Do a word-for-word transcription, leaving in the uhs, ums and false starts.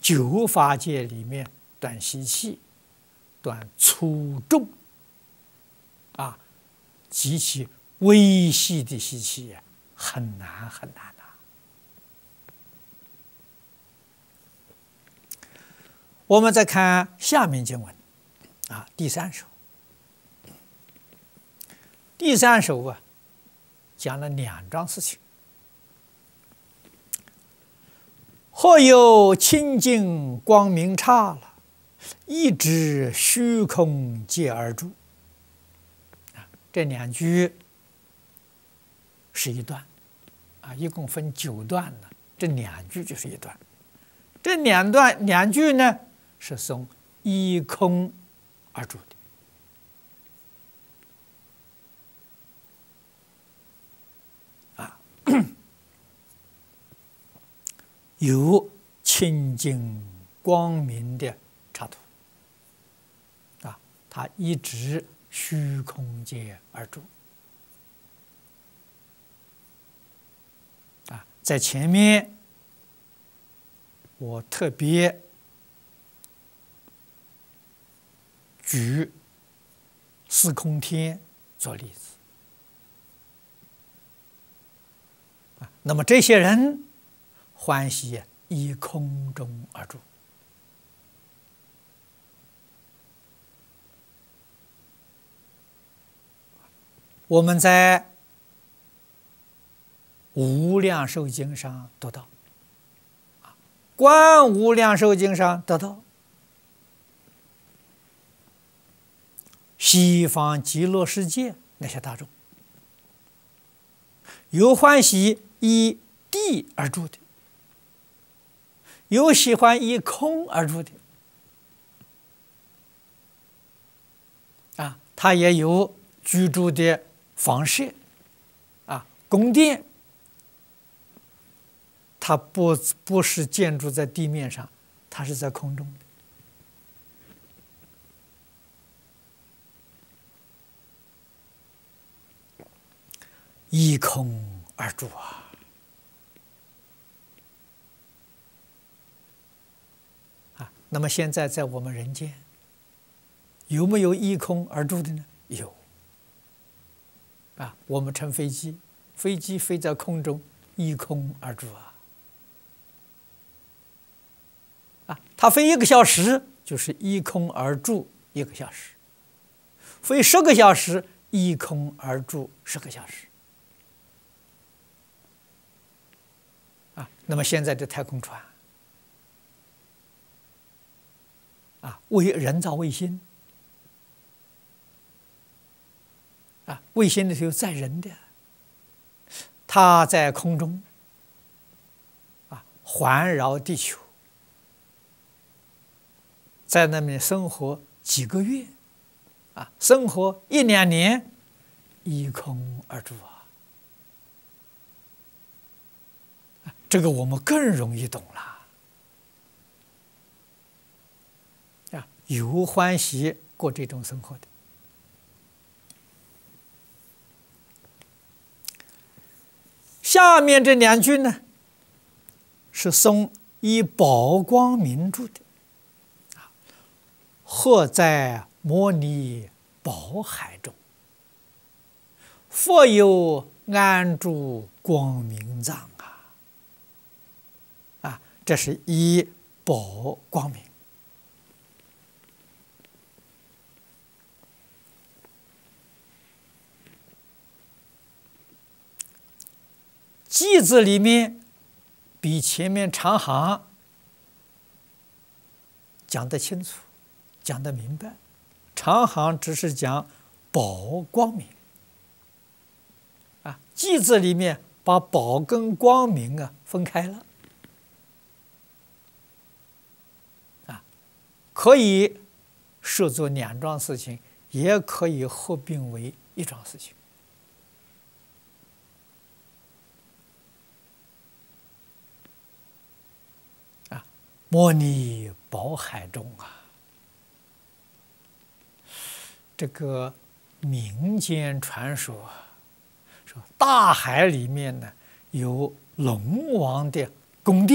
九法界里面断习气、断粗重啊，极其微细的习气呀，很难很难呐、啊。我们再看下面经文啊，第三首。第三首啊，讲了两桩事情。或有清净光明刹了，一指虚空界而住。这两句是一段，啊，一共分九段呢。这两句就是一段，这两段两句呢是从一空而住的，啊。有清净光明的刹土啊，它一直虚空界而住啊。在前面我特别举四空天做例子啊，那么这些人欢喜以空中而住，我们在《无量寿经》上读到，《观无量寿经》上得到，西方极乐世界那些大众，有欢喜以地而住的，有喜欢以空而住的，啊，他也有居住的房舍，啊，宫殿，它不不是建筑在地面上，它是在空中的，依空而住啊。那么现在在我们人间，有没有依空而住的呢？有。啊，我们乘飞机，飞机飞在空中，依空而住啊。啊，它飞一个小时，就是依空而住一个小时；飞十个小时，依空而住十个小时。啊，那么现在的太空船。啊，卫人造卫星，啊，卫星里头有载人的，它在空中，啊，环绕地球，在那边生活几个月，啊，生活一两年，依空而住啊，啊，这个我们更容易懂了。有欢喜过这种生活的。下面这两句呢，是颂以宝光明住的，或在摩尼宝海中，佛有安住光明藏啊！啊，这是以宝光明。偈字里面比前面长行讲得清楚，讲得明白。长行只是讲宝光明啊，偈字里面把宝跟光明啊分开了啊，可以视作两桩事情，也可以合并为一桩事情。摩尼宝海中啊，这个民间传说说大海里面呢有龙王的宫殿。